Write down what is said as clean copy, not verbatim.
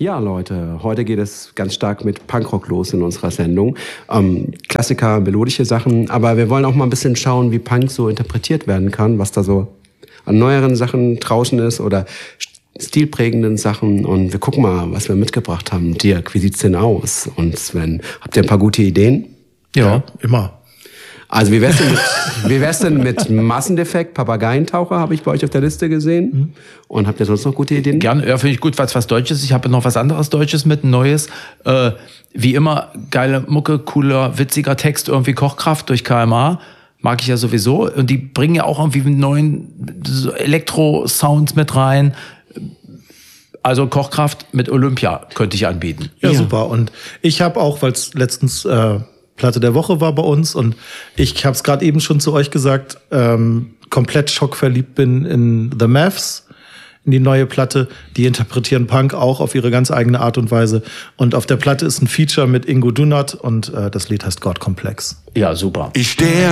Ja, Leute, heute geht es ganz stark mit Punkrock los in unserer Sendung. Klassiker, melodische Sachen, aber wir wollen auch mal ein bisschen schauen, wie Punk so interpretiert werden kann, was da so an neueren Sachen draußen ist oder stilprägenden Sachen. Und wir gucken mal, was wir mitgebracht haben. Dirk, wie sieht's denn aus? Und Sven, habt ihr ein paar gute Ideen? Ja, immer. Also wie wär's denn mit Massendefekt, Papageientaucher habe ich bei euch auf der Liste gesehen. Und habt ihr sonst noch gute Ideen? Gerne, ja, finde ich gut, was Deutsches. Ich habe noch was anderes Deutsches mit, ein Neues. Wie immer, geile Mucke, cooler, witziger Text, irgendwie Kochkraft durch KMA. Mag ich ja sowieso. Und die bringen ja auch irgendwie neuen so Elektro-Sounds mit rein. Also Kochkraft mit Olympia könnte ich anbieten. Ja, super. Und ich habe auch, weil es letztens Platte der Woche war bei uns und ich habe es gerade eben schon zu euch gesagt, komplett schockverliebt bin in The Mavs, in die neue Platte. Die interpretieren Punk auch auf ihre ganz eigene Art und Weise. Und auf der Platte ist ein Feature mit Ingo Dunat und das Lied heißt God Complex. Ja, super. Ich stehe